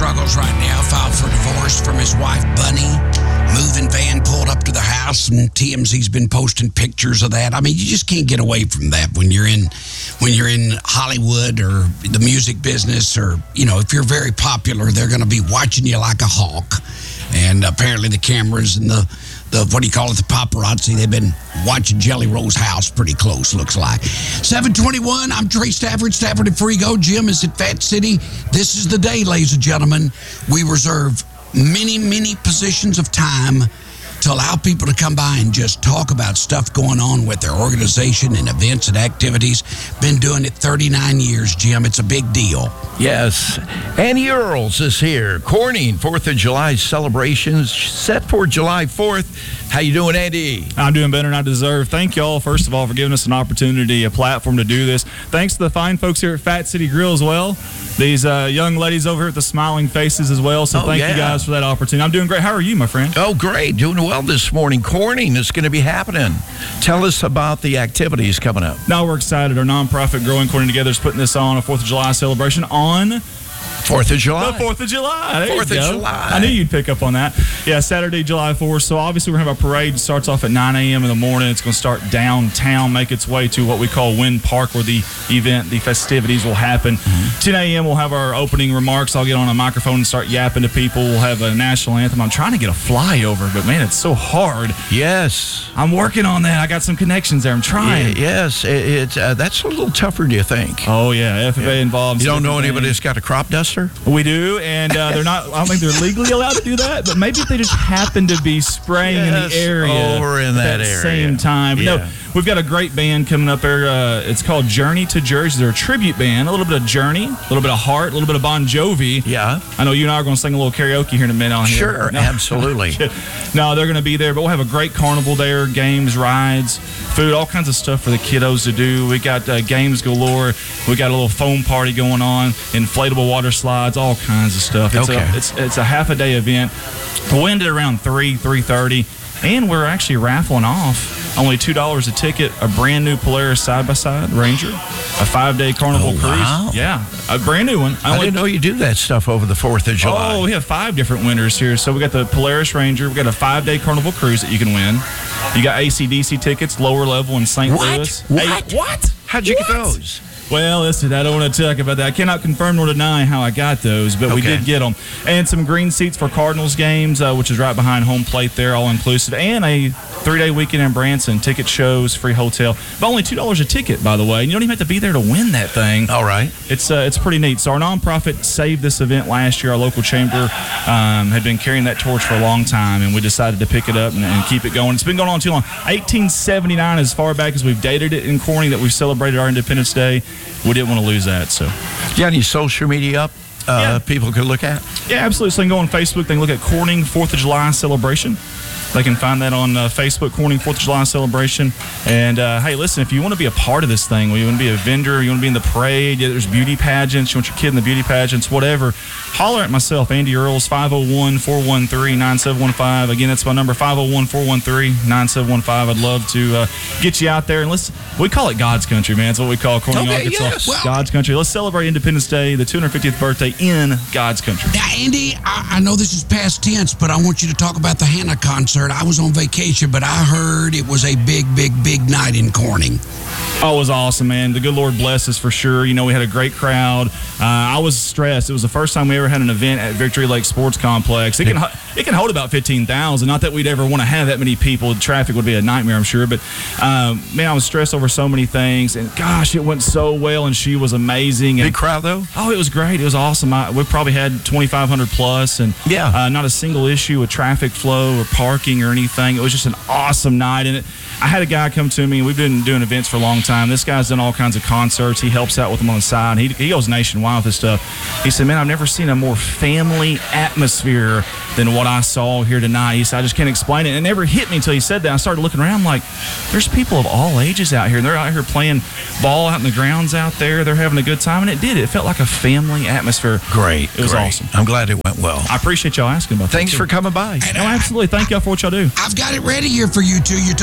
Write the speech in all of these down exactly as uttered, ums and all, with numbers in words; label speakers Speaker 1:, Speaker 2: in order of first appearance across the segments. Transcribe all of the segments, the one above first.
Speaker 1: struggles right now. Filed for divorce from his wife, Bunny. Moving van pulled up to the house, and T M Z's been posting pictures of that. I mean, you just can't get away from that when you're in when you're in Hollywood or the music business, or, you know, if you're very popular, they're going to be watching you like a hawk. And apparently the cameras and the, the what do you call it, the paparazzi, they've been watching Jelly Roll's house pretty close, looks like. seven twenty-one, I'm Trey Stafford, Stafford and Frigo. Jim is at Fat City. This is the day, ladies and gentlemen. We reserve many, many positions of time to allow people to come by and just talk about stuff going on with their organization and events and activities. Been doing it thirty-nine years, Jim. It's a big deal.
Speaker 2: Yes. Andy Earls is here. Corning, fourth of July celebrations set for July fourth. How you doing, Andy?
Speaker 3: I'm doing better than I deserve. Thank you all, first of all, for giving us an opportunity, a platform to do this. Thanks to the fine folks here at Fat City Grill as well. These uh, young ladies over here with the smiling faces as well. So
Speaker 2: oh,
Speaker 3: thank
Speaker 2: yeah.
Speaker 3: you guys for that opportunity. I'm doing great. How are you, my friend?
Speaker 2: Oh, great. Doing well this morning. Corning is going to be happening. Tell us about the activities coming up.
Speaker 3: Now we're excited. Our nonprofit Growing Corning Together is putting this on, a fourth of July celebration on
Speaker 2: fourth of July.
Speaker 3: The fourth of July. There
Speaker 2: fourth
Speaker 3: you
Speaker 2: of
Speaker 3: go.
Speaker 2: July.
Speaker 3: I knew you'd pick up on that. Yeah, Saturday, July fourth. So obviously we're going to have a parade. It starts off at nine a.m. in the morning. It's going to start downtown, make its way to what we call Wind Park, where the event, the festivities will happen. Mm-hmm. ten a.m. we'll have our opening remarks. I'll get on a microphone and start yapping to people. We'll have a national anthem. I'm trying to get a flyover, but man, it's so hard.
Speaker 2: Yes.
Speaker 3: I'm working on that. I got some connections there. I'm trying.
Speaker 2: Yeah, yes. It, it's uh, that's a little tougher, do you think?
Speaker 3: Oh, yeah. F F A yeah. involved.
Speaker 2: You don't know anybody that's got a crop duster?
Speaker 3: We do. And uh, they're not, I don't think they're legally allowed to do that, but maybe if they just happen to be spraying yes, in the area
Speaker 2: over in that
Speaker 3: at the
Speaker 2: area.
Speaker 3: same time. But
Speaker 2: yeah.
Speaker 3: no, we've got a great band coming up there. Uh, it's called Journey to Jersey. They're a tribute band. A little bit of Journey, a little bit of Heart, a little bit of Bon Jovi.
Speaker 2: Yeah.
Speaker 3: I know you and I are going to sing a little karaoke here in a minute on here.
Speaker 2: Sure,
Speaker 3: no.
Speaker 2: absolutely.
Speaker 3: No, they're going to be there, but we'll have a great carnival there, games, rides, food, all kinds of stuff for the kiddos to do. We got uh, games galore. We got a little foam party going on, inflatable water slides, all kinds of stuff. It's,
Speaker 2: okay.
Speaker 3: a, it's, it's a half a day event. We'll end it around three, three thirty, and we're actually raffling off only two dollars a ticket, a brand new Polaris side-by-side Ranger, a five-day Carnival
Speaker 2: oh,
Speaker 3: cruise.
Speaker 2: Wow.
Speaker 3: Yeah, a brand new one.
Speaker 2: I, I didn't know you do that stuff over the fourth of July.
Speaker 3: Oh, we have five different winners here. So we got the Polaris Ranger. We got a five-day Carnival cruise that you can win. You got A C D C tickets, lower level in Saint
Speaker 2: what?
Speaker 3: Louis.
Speaker 2: What?
Speaker 3: Hey, what?
Speaker 2: How'd you
Speaker 3: what?
Speaker 2: get those?
Speaker 3: Well, listen, I don't want to talk about that. I cannot confirm nor deny how I got those, but
Speaker 2: okay.
Speaker 3: we did get them. And some green seats for Cardinals games, uh, which is right behind home plate there, all inclusive. And a three-day weekend in Branson, ticket shows, free hotel. But only two dollars a ticket, by the way. And you don't even have to be there to win that thing.
Speaker 2: All right.
Speaker 3: It's uh, it's pretty neat. So our nonprofit saved this event last year. Our local chamber um, had been carrying that torch for a long time, and we decided to pick it up and, and keep it going. It's been going on too long. eighteen seventy-nine, as far back as we've dated it in Corning, that we've celebrated our Independence Day. We didn't want to lose that. So,
Speaker 2: you got any social media up uh,
Speaker 3: yeah.
Speaker 2: people could look at?
Speaker 3: Yeah, absolutely. So they can go on Facebook. They can look at Corning fourth of July celebration. They can find that on uh, Facebook, Corning fourth of July celebration. And, uh, hey, listen, if you want to be a part of this thing, or you want to be a vendor, you want to be in the parade, yeah, there's beauty pageants, you want your kid in the beauty pageants, whatever, holler at myself, Andy Earls, five oh one, four one three, nine seven one five. Again, that's my number, five oh one, four one three, nine seven one five. I'd love to uh, get you out there. And let's, we call it God's Country, man. It's what we call Corning,
Speaker 2: okay,
Speaker 3: Arkansas.
Speaker 2: Yes. Well,
Speaker 3: God's Country. Let's celebrate Independence Day, the two hundred fiftieth birthday in God's Country.
Speaker 1: Now, Andy, I, I know this is past tense, but I want you to talk about the Hannah concert. I was on vacation, but I heard it was a big, big, big night in Corning.
Speaker 3: Oh, it was awesome, man. The good Lord bless us for sure. You know, we had a great crowd. Uh, I was stressed. It was the first time we ever had an event at Victory Lake Sports Complex. It can it can hold about fifteen thousand. Not that we'd ever want to have that many people. Traffic would be a nightmare, I'm sure. But, um, man, I was stressed over so many things. And, gosh, it went so well, and she was amazing. And,
Speaker 2: big crowd, though?
Speaker 3: Oh, it was great. It was awesome. I, we probably had twenty-five hundred plus, and
Speaker 2: yeah.
Speaker 3: uh, not a single issue with traffic flow or parking or anything. It was just an awesome night. And it, I had a guy come to me, and we've been doing events for a long time. This guy's done all kinds of concerts. He helps out with them on the side. He, he goes nationwide with this stuff. He said, man, I've never seen a more family atmosphere than what I saw here tonight. He said, I just can't explain it. And it never hit me until he said that. I started looking around. I'm like, there's people of all ages out here. And they're out here playing ball out in the grounds out there. They're having a good time. And it did. It felt like a family atmosphere.
Speaker 2: Great.
Speaker 3: It was
Speaker 2: great.
Speaker 3: awesome.
Speaker 2: I'm glad it went well.
Speaker 3: I appreciate y'all asking about that.
Speaker 2: Thanks for coming by.
Speaker 1: And
Speaker 3: No, absolutely. Thank y'all for what y'all do.
Speaker 1: I've got it ready here for you two. You talk about the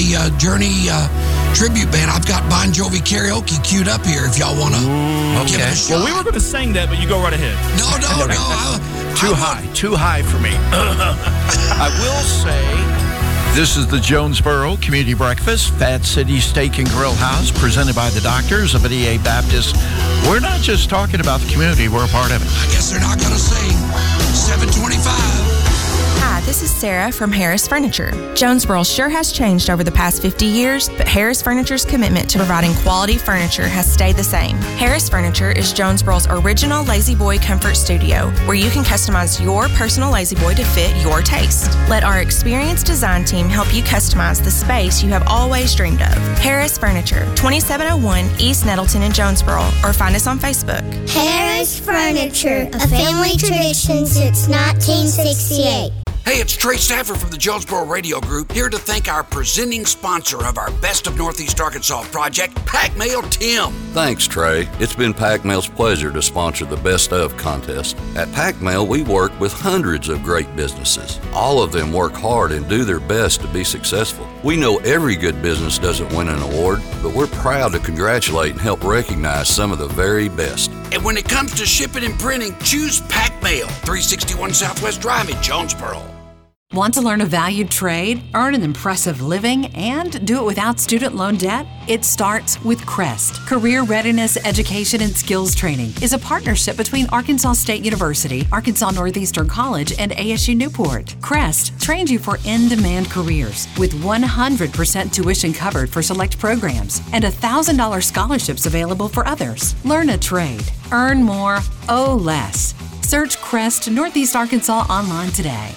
Speaker 1: the uh, Journey uh, tribute band. I've got Bon Jovi karaoke queued up here if y'all want to give it a shot.
Speaker 3: Well, we were going to sing that, but you go right ahead.
Speaker 1: No, no, no. I,
Speaker 2: too
Speaker 1: I,
Speaker 2: high. Too high for me. I will say, this is the Jonesboro Community Breakfast, Fat City Steak and Grill House, presented by the doctors of E A Baptist. We're not just talking about the community, we're a part of it.
Speaker 1: I guess they're not going to sing. seven twenty-five.
Speaker 4: Hi, this is Sarah from Harris Furniture. Jonesboro sure has changed over the past fifty years, but Harris Furniture's commitment to providing quality furniture has stayed the same. Harris Furniture is Jonesboro's original Lazy Boy comfort studio, where you can customize your personal Lazy Boy to fit your taste. Let our experienced design team help you customize the space you have always dreamed of. Harris Furniture, twenty-seven oh one East Nettleton in Jonesboro, or find us on Facebook.
Speaker 5: Harris Furniture, a family tradition since nineteen sixty-eight.
Speaker 1: Hey, it's Trey Stafford from the Jonesboro Radio Group, here to thank our presenting sponsor of our Best of Northeast Arkansas project, Pac Mail Tim.
Speaker 6: Thanks, Trey. It's been Pac Mail's pleasure to sponsor the Best Of contest. At Pac Mail, we work with hundreds of great businesses. All of them work hard and do their best to be successful. We know every good business doesn't win an award, but we're proud to congratulate and help recognize some of the very best.
Speaker 1: And when it comes to shipping and printing, choose Pac Mail, three sixty-one Southwest Drive in Jonesboro.
Speaker 7: Want to learn a valued trade, earn an impressive living, and do it without student loan debt? It starts with CREST. Career Readiness Education and Skills Training is a partnership between Arkansas State University, Arkansas Northeastern College, and A S U Newport. CREST trains you for in-demand careers with one hundred percent tuition covered for select programs and one thousand dollars scholarships available for others. Learn a trade. Earn more. Owe less. Search CREST Northeast Arkansas online today.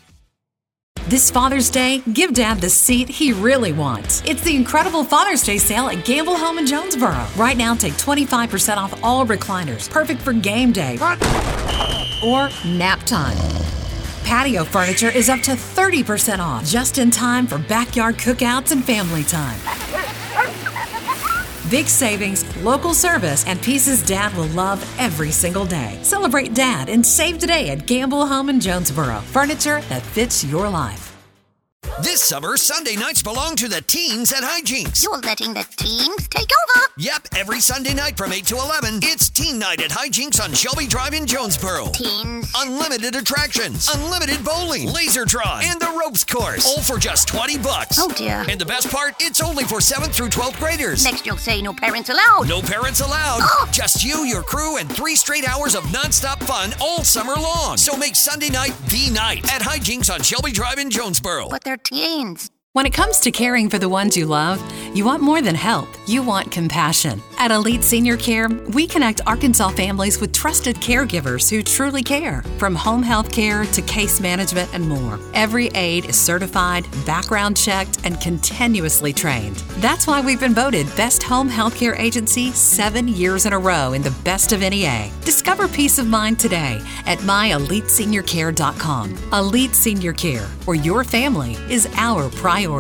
Speaker 7: This Father's Day, give Dad the seat he really wants. It's the incredible Father's Day sale at Gamble Home in Jonesboro. Right now, take twenty-five percent off all recliners, perfect for game day or nap time. Patio furniture is up to thirty percent off, just in time for backyard cookouts and family time. Big savings, local service, and pieces Dad will love every single day. Celebrate Dad and save today at Gamble Home in Jonesboro. Furniture that fits your life.
Speaker 8: This summer, Sunday nights belong to the teens at Hijinks.
Speaker 5: You're letting the teens take over?
Speaker 8: Yep, every Sunday night from eight to eleven, it's Teen Night at Hijinks on Shelby Drive in Jonesboro.
Speaker 5: Teens.
Speaker 8: Unlimited attractions, unlimited bowling, Lasertron, and the ropes course, all for just twenty bucks.
Speaker 5: Oh dear.
Speaker 8: And the best part, it's only for seventh through twelfth graders.
Speaker 5: Next you'll say no parents allowed.
Speaker 8: No parents allowed.
Speaker 5: Oh.
Speaker 8: Just you, your crew, and three straight hours of nonstop fun all summer long. So make Sunday night the night at Hijinks on Shelby Drive in Jonesboro.
Speaker 5: But they're teens.
Speaker 7: When it comes to caring for the ones you love, you want more than help. You want compassion. At Elite Senior Care, we connect Arkansas families with trusted caregivers who truly care. From home health care to case management and more, every aide is certified, background checked, and continuously trained. That's why we've been voted Best Home Healthcare Agency seven years in a row in the Best of N E A. Discover peace of mind today at my elite senior care dot com. Elite Senior Care, where your family is our priority.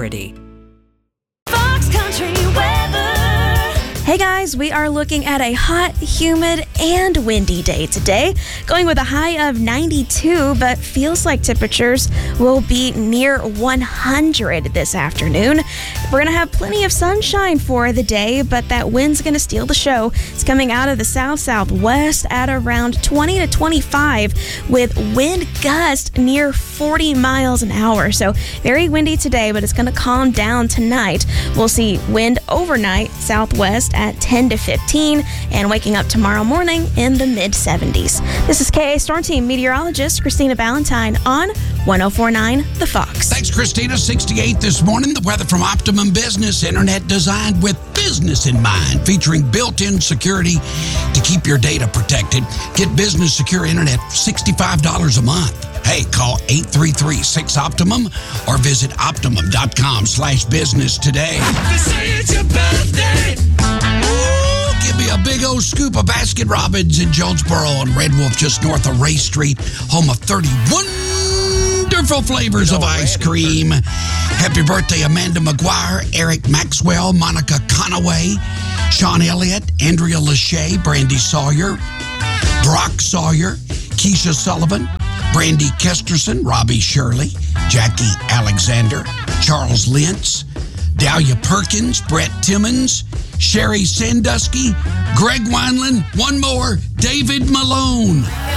Speaker 9: Fox Country weather. Hey guys, we are looking at a hot, humid, and windy day today. Going with a high of ninety-two, but feels like temperatures will be near one hundred this afternoon. We're going to have plenty of sunshine for the day, but that wind's going to steal the show. It's coming out of the south-southwest at around twenty to twenty-five with wind gusts near forty miles an hour. So very windy today, but it's going to calm down tonight. We'll see wind overnight southwest at ten to fifteen and waking up tomorrow morning in the mid seventies. This is K A Storm Team meteorologist Christina Ballantyne on one oh four point nine The Fox.
Speaker 1: Thanks, Christina. sixty-eight this morning. The weather from Optimum Business. Internet designed with business in mind, featuring built-in security to keep your data protected. Get business secure internet for sixty-five dollars a month. Hey, call eight three three, six, Optimum or visit optimum dot com slash business today.
Speaker 9: They say it's your birthday.
Speaker 1: Ooh, give me a big old scoop of Baskin Robbins in Jonesboro and Red Wolf just north of Ray Street, home of thirty wonderful flavors of ice cream. Happy birthday, Amanda McGuire, Eric Maxwell, Monica Conaway, Sean Elliott, Andrea Lachey, Brandy Sawyer, Brock Sawyer, Keisha Sullivan, Brandy Kesterson, Robbie Shirley, Jackie Alexander, Charles Lentz, Dahlia Perkins, Brett Timmons, Sherry Sandusky, Greg Wineland, one more, David Malone.